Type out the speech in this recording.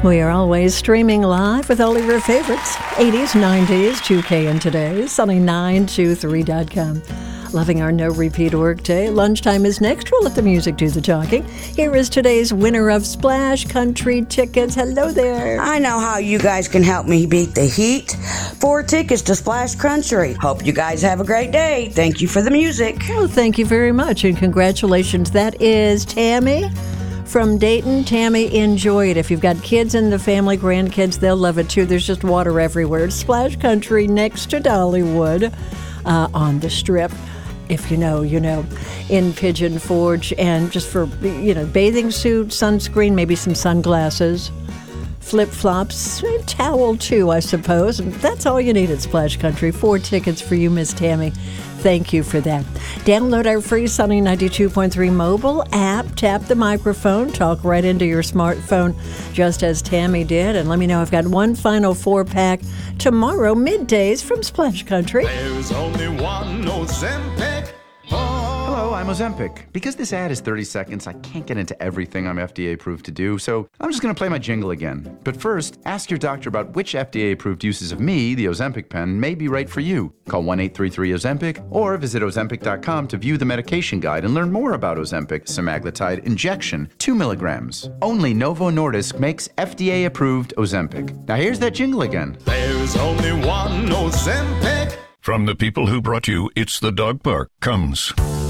We are always streaming live with all of your favorites. 80s, 90s, 2K and today's, sunny923.com. Loving our no-repeat workday. Lunchtime is next. We'll let the music do the talking. Here is today's winner of Splash Country tickets. Hello there. I know how you guys can help me beat the heat. 4 tickets to Splash Country. Hope you guys have a great day. Thank you for the music. Oh, thank you very much, and congratulations. That is Tammy from Dayton. Tammy, enjoy it. If you've got kids in the family, grandkids, they'll love it too. There's just water everywhere. It's Splash Country next to Dollywood on the Strip. If you know, you know, in Pigeon Forge, and just for, bathing suit, sunscreen, maybe some sunglasses, flip-flops, a towel too, I suppose. And that's all you need at Splash Country. 4 tickets for you, Miss Tammy. Thank you for that. Download our free Sunny 92.3 mobile app. Tap the microphone. Talk right into your smartphone, just as Tammy did. And let me know. I've got one final 4-pack tomorrow, middays from Splash Country. There's only one Ozempic. Hello, I'm Ozempic. Because this ad is 30 seconds, I can't get into everything I'm FDA approved to do, so I'm just going to play my jingle again. But first, ask your doctor about which FDA approved uses of me, the Ozempic pen, may be right for you. Call 1-833-OZEMPIC or visit Ozempic.com to view the medication guide and learn more about Ozempic semaglutide injection, 2 milligrams. Only Novo Nordisk makes FDA approved Ozempic. Now here's that jingle again. There's only one Ozempic. From the people who brought you It's the Dog Park comes